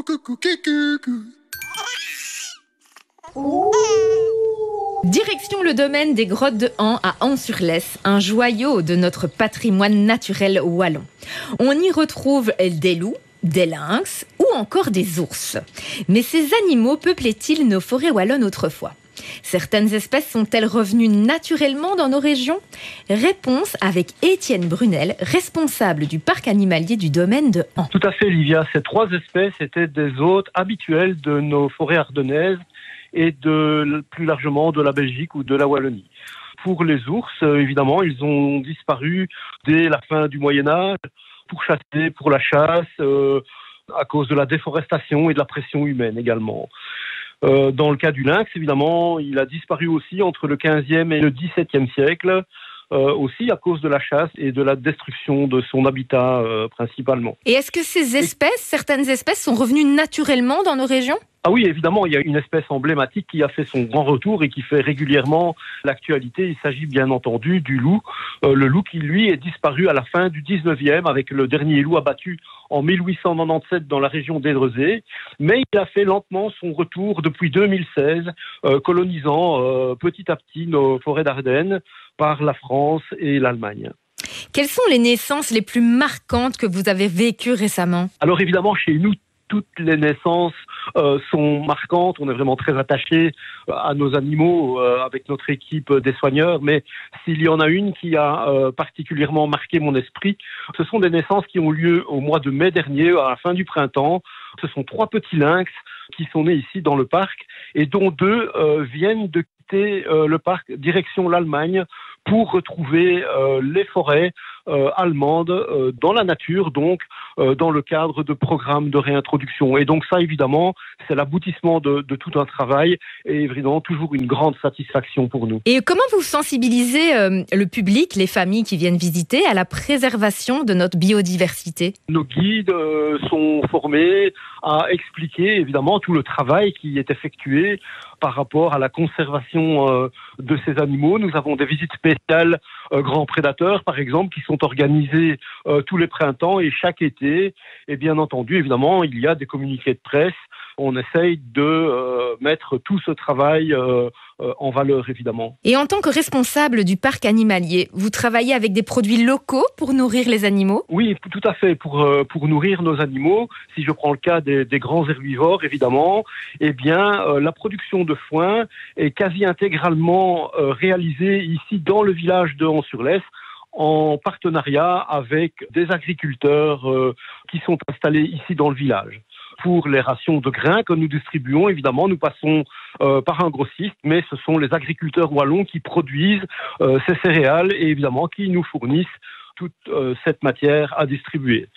Direction le domaine des grottes de Han à Han-sur-Lesse, un joyau de notre patrimoine naturel wallon. On y retrouve des loups, des lynx ou encore des ours. Mais ces animaux peuplaient-ils nos forêts wallonnes autrefois ? Certaines espèces sont-elles revenues naturellement dans nos régions ? Réponse avec Étienne Brunel, responsable du parc animalier du domaine de Han. Tout à fait, Livia. Ces 3 espèces étaient des hôtes habituels de nos forêts ardennaises et plus largement de la Belgique ou de la Wallonie. Pour les ours, évidemment, ils ont disparu dès la fin du Moyen-Âge pour la chasse, à cause de la déforestation et de la pression humaine également. Dans le cas du lynx, évidemment, il a disparu aussi entre le 15e et le 17e siècle, aussi à cause de la chasse et de la destruction de son habitat principalement. Et est-ce que certaines espèces sont revenues naturellement dans nos régions ? Ah oui, évidemment, il y a une espèce emblématique qui a fait son grand retour et qui fait régulièrement l'actualité. Il s'agit bien entendu du loup. Le loup qui, lui, est disparu à la fin du 19e avec le dernier loup abattu en 1897 dans la région d'Édrezé. Mais il a fait lentement son retour depuis 2016, colonisant petit à petit nos forêts d'Ardennes par la France et l'Allemagne. Quelles sont les naissances les plus marquantes que vous avez vécues récemment ? Alors évidemment, chez nous, toutes les naissances sont marquantes. On est vraiment très attachés à nos animaux avec notre équipe des soigneurs. Mais s'il y en a une qui a particulièrement marqué mon esprit, ce sont des naissances qui ont lieu au mois de mai dernier, à la fin du printemps. Ce sont 3 petits lynx qui sont nés ici dans le parc et dont 2 viennent de quitter le parc direction l'Allemagne pour retrouver les forêts allemandes dans la nature, donc dans le cadre de programmes de réintroduction. Et donc ça, évidemment, c'est l'aboutissement de tout un travail et évidemment toujours une grande satisfaction pour nous. Et comment vous sensibilisez le public, les familles qui viennent visiter, à la préservation de notre biodiversité ? Nos guides sont formés à expliquer évidemment tout le travail qui est effectué par rapport à la conservation de ces animaux. Nous avons des visites spéciales grands prédateurs, par exemple, qui sont organisées tous les printemps et chaque été. Et bien entendu, évidemment, il y a des communiqués de presse. On essaye de mettre tout ce travail en valeur, évidemment. Et en tant que responsable du parc animalier, vous travaillez avec des produits locaux pour nourrir les animaux ? Oui, tout à fait. Pour nourrir nos animaux, si je prends le cas des grands herbivores, évidemment, eh bien, la production de foin est quasi intégralement réalisée ici dans le village de Han-sur-Lesse, en partenariat avec des agriculteurs qui sont installés ici dans le village. Pour les rations de grains que nous distribuons, évidemment, nous passons par un grossiste, mais ce sont les agriculteurs wallons qui produisent ces céréales et évidemment qui nous fournissent toute cette matière à distribuer.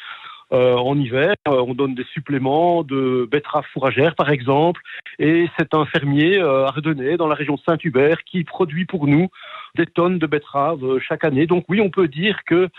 En hiver, on donne des suppléments de betteraves fourragères, par exemple, et c'est un fermier ardennais dans la région de Saint-Hubert qui produit pour nous des tonnes de betteraves chaque année. Donc oui, on peut dire que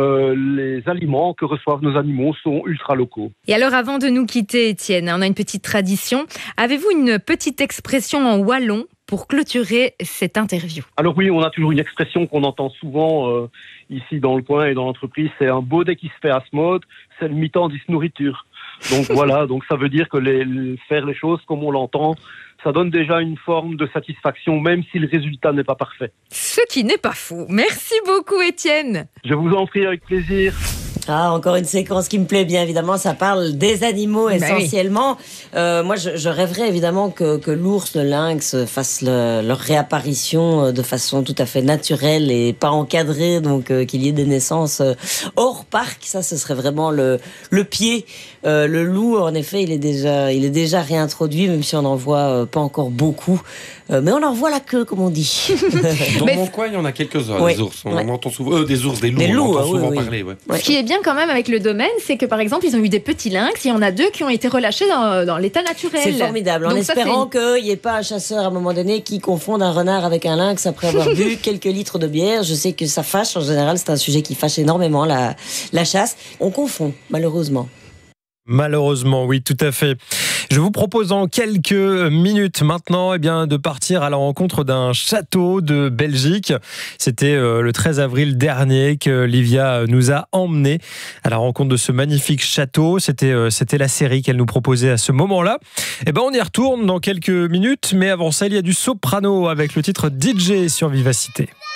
les aliments que reçoivent nos animaux sont ultra locaux. Et alors, avant de nous quitter, Étienne, on a une petite tradition. Avez-vous une petite expression en wallon pour clôturer cette interview? Alors oui, on a toujours une expression qu'on entend souvent ici dans le coin et dans l'entreprise, c'est un beau dès qui se fait à ce mode, c'est le mi-temps dix nourriture. Donc voilà, donc ça veut dire que faire les choses comme on l'entend, ça donne déjà une forme de satisfaction, même si le résultat n'est pas parfait. Ce qui n'est pas faux. Merci beaucoup, Étienne. Je vous en prie, avec plaisir. Ah, encore une séquence qui me plaît bien, évidemment. Ça parle des animaux essentiellement. Oui. Moi, je rêverais évidemment que l'ours, le lynx fassent leur réapparition de façon tout à fait naturelle et pas encadrée. Donc, qu'il y ait des naissances hors parc. Ça, ce serait vraiment le pied. Le loup, en effet, il est déjà réintroduit, même si on n'en voit pas encore beaucoup. Mais on leur voit la queue, comme on dit. Dans mon coin, il y en a quelques-uns, des ours. On entend souvent des loups. On entend souvent parler. Ouais. Ce qui est bien quand même avec le domaine, c'est que par exemple, ils ont eu des petits lynx. Il y en a 2 qui ont été relâchés dans l'état naturel. C'est formidable. En espérant qu'il n'y ait pas un chasseur à un moment donné qui confonde un renard avec un lynx après avoir bu quelques litres de bière. Je sais que ça fâche. En général, c'est un sujet qui fâche énormément, la chasse. On confond, malheureusement. Malheureusement, oui, tout à fait. Je vous propose en quelques minutes maintenant de partir à la rencontre d'un château de Belgique. C'était le 13 avril dernier que Livia nous a emmenés à la rencontre de ce magnifique château. C'était la série qu'elle nous proposait à ce moment-là. On y retourne dans quelques minutes, mais avant ça, il y a du soprano avec le titre DJ sur Vivacité.